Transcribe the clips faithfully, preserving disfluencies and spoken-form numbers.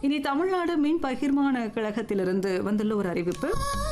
இனி தமிழ்நாடு மின் பகிர்மான கழகத்திலிருந்து வந்துள்ள ஒரு அறிவிப்பு.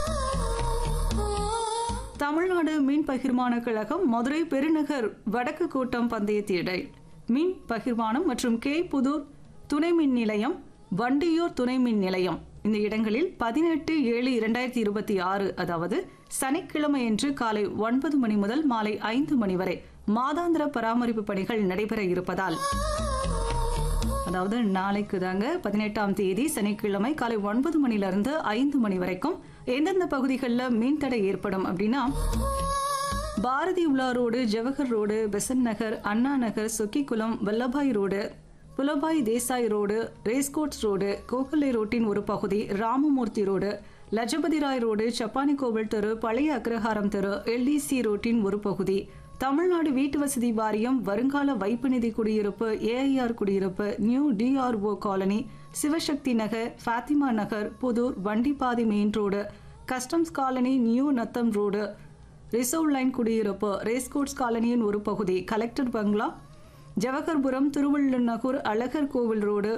தமிழ்நாடு மின் பகிர்மான கழகம் மதுரை பெருநகர் வடக்கு கூட்டம் பந்தயத்திடை மின் பகிர்மானம் மற்றும் கே புதூர் துணை மின் நிலையம், வண்டியூர் துணை மின் நிலையம் இந்த இடங்களில் பதினெட்டு ஏழு இரண்டாயிரத்தி இருபத்தி ஆறு அதாவது சனிக்கிழமையன்று காலை ஒன்பது மணி முதல் மாலை ஐந்து மணி வரை மாதாந்திர பராமரிப்பு பணிகள் நடைபெற இருப்பதால், அதாவது நாளைக்கு தாங்க பதினெட்டாம் தேதி சனிக்கிழமை காலை ஒன்பது மணிலிருந்து ஐந்து மணி வரைக்கும் எந்தெந்த பகுதிகளில் மின்தடை ஏற்படும் அப்படின்னா, பாரதி உலா ரோடு, ஜவஹர் ரோடு, பெசன்ட் நகர், Anna Nagar, Chokkikulam, Vallabhbhai road, புலபாய் Desai road, ரேஸ்கோட்ஸ் road, கோகலை ரோட்டின் ஒரு பகுதி, ராமமூர்த்தி ரோடு, லஜபதி ராய் ரோடு, சப்பானி கோவில் தெரு, பழைய அக்ரஹாரம் தெரு, எல்டிசி ரோட்டின் ஒரு பகுதி, தமிழ்நாடு வீட்டு வசதி வாரியம் வருங்கால வைப்பு நிதி குடியிருப்பு, ஏஐஆர் குடியிருப்பு, நியூ டிஆர்ஓ காலனி, சிவசக்தி நகர், ஃபாத்திமா நகர், Pudur, வண்டிப்பாதி main road, customs colony, new Natham road, reserve line குடியிருப்பு, ரேஸ்கோட்ஸ் காலனியின் ஒரு பகுதி, கலெக்டர் பங்களா, ஜவஹர்புரம், திருவள்ளுநகர், அழகர் கோவில் road,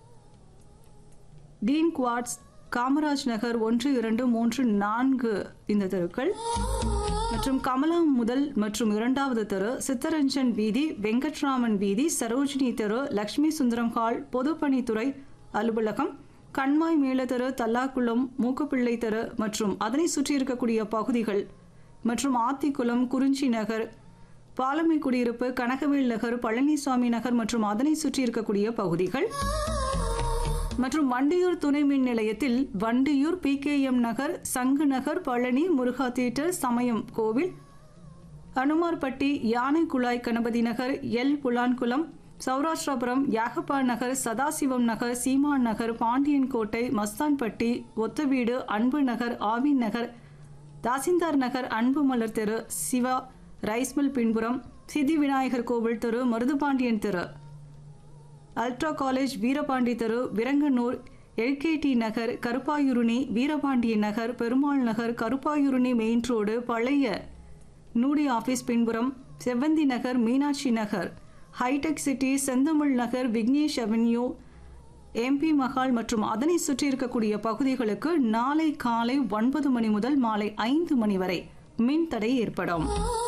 dean quartz, Kamaraj Nagar ஒன்று இரண்டு மூன்று நான்கு இந்த தெருக்கள் மற்றும் கமலா முதல் மற்றும் இரண்டாவது தெரு, சித்தரஞ்சன் வீதி, வெங்கட்ராமன் வீதி, சரோஜினி தெரு, லட்சுமி சுந்தரம் ஹால், பொதுப்பணித்துறை அலுவலகம், கண்மாய் மேல தெரு, தல்லாக்குளம், மூக்குப்பிள்ளை தெரு மற்றும் அதனை சுற்றி இருக்கக்கூடிய பகுதிகள் மற்றும் ஆத்திக்குளம், குறிஞ்சி நகர், பாலமை குடியிருப்பு, கனகவேல் நகர், பழனிசாமி நகர் மற்றும் அதனை சுற்றி இருக்கக்கூடிய பகுதிகள் மற்றும் வண்டியூர் துணை மின் நிலையத்தில் வண்டியூர், பி கே எம் நகர், சங்கு நகர், பழனி, முருகா தியேட்டர், சமயம் கோவில், அனுமார்பட்டி, யானை குழாய், கணபதி நகர், எல் புலான்குளம், சௌராஷ்டிரபுரம், யாகப்பா நகர், சதாசிவம் நகர், சீமான் நகர், பாண்டியன் கோட்டை, மஸ்தான்பட்டி, ஒத்தவீடு, அன்பு நகர், ஆவின் நகர், தாசில்தார் நகர், அன்பு மலர் தெரு, சிவா ரைஸ்மில் பின்புறம், சித்தி விநாயகர் கோவில் தெரு, மருதுபாண்டியன் தெரு, அல்ட்ரா காலேஜ், வீரபாண்டி தெரு, விரங்கனூர், எல்கேடி நகர், கருப்பாயுருணி, வீரபாண்டியன் நகர், பெருமாள் நகர், கருப்பாயுருணி மெயின் ரோடு, பழைய நூடி ஆபீஸ் பின்புறம், செவ்வந்தி நகர், மீனாட்சி நகர், ஹைடெக் சிட்டி, செந்தமிழ் நகர், விக்னேஷ் அவென்யூ, எம்பி மஹால் மற்றும் அதனை சுற்றி இருக்கக்கூடிய பகுதிகளுக்கு நாளை காலை ஒன்பது மணி முதல் மாலை ஐந்து மணி வரை மின் தடை ஏற்படும்.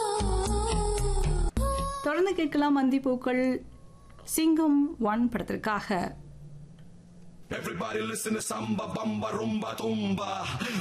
தொடர்ந்து கேட்கலாம் அந்திப்பூக்கள் சிங்கம் ஒன் படத்திற்காக. Everybody listen to samba, bamba, rumba, tumba.